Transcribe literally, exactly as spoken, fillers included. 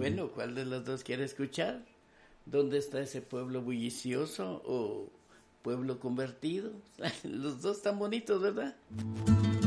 Bueno, ¿cuál de los dos quiere escuchar? ¿Dónde está ese pueblo bullicioso o pueblo convertido? Los dos tan bonitos, ¿verdad?